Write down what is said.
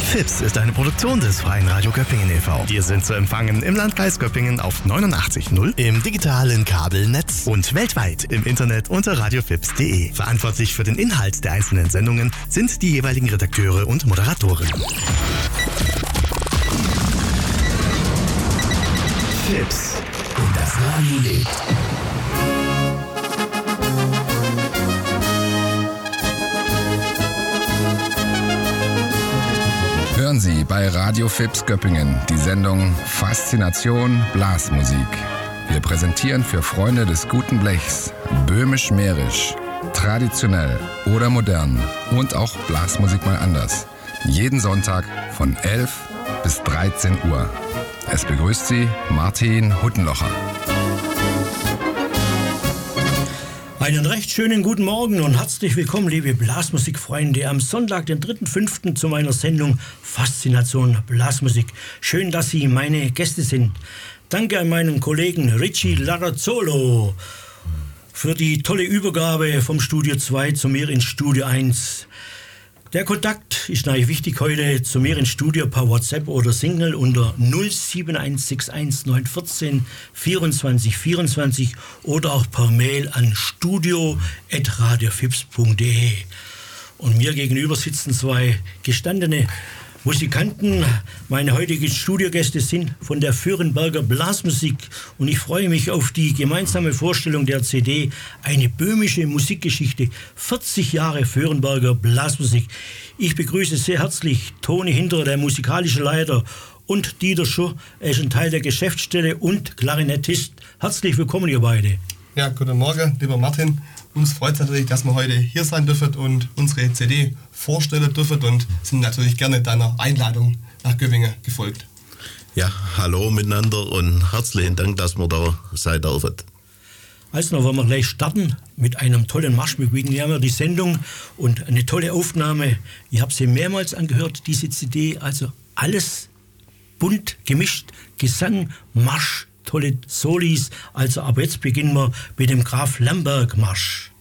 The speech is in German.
FIPS ist eine Produktion des Freien Radio Göppingen e.V. Wir sind zu empfangen im Landkreis Göppingen auf 89.0, im digitalen Kabelnetz und weltweit im Internet unter radiofips.de. Verantwortlich für den Inhalt der einzelnen Sendungen sind die jeweiligen Redakteure und Moderatoren. FIPS. Und das Radio lebt. Hören Sie bei Radio FIPS Göppingen die Sendung Faszination Blasmusik. Wir präsentieren für Freunde des guten Blechs böhmisch-mährisch, traditionell oder modern und auch Blasmusik mal anders. Jeden Sonntag von 11 bis 13 Uhr. Es begrüßt Sie Martin Huttenlocher. Einen recht schönen guten Morgen und herzlich willkommen, liebe Blasmusikfreunde, am Sonntag, den 3.5. zu meiner Sendung Faszination Blasmusik. Schön, dass Sie meine Gäste sind. Danke an meinen Kollegen Richie Larazzolo für die tolle Übergabe vom Studio 2 zu mir ins Studio 1. Der Kontakt ist natürlich wichtig heute zu mir ins Studio per WhatsApp oder Signal unter 07161 914 24 24 oder auch per Mail an studio@radiofips.de. Und mir gegenüber sitzen zwei gestandene Musikanten. Meine heutigen Studiogäste sind von der Vöhrenberger Blasmusik und ich freue mich auf die gemeinsame Vorstellung der CD Eine böhmische Musikgeschichte, 40 Jahre Vöhrenberger Blasmusik. Ich begrüße sehr herzlich Toni Hinter, der musikalische Leiter, und Dieter Schur, er ist ein Teil der Geschäftsstelle und Klarinettist. Herzlich willkommen, ihr beide. Ja, guten Morgen, lieber Martin. Uns freut es natürlich, dass wir heute hier sein dürfen und unsere CD vorstellen dürfen und sind natürlich gerne deiner Einladung nach Göppingen gefolgt. Ja, hallo miteinander und herzlichen Dank, dass wir da sein dürfen. Also, wollen wir gleich starten mit einem tollen Marsch. Wir haben ja die Sendung und eine tolle Aufnahme. Ich habe sie mehrmals angehört, diese CD. Also alles bunt gemischt, Gesang, Marsch, tolle Solis. Also ab jetzt beginnen wir mit dem Graf Lemberg Marsch.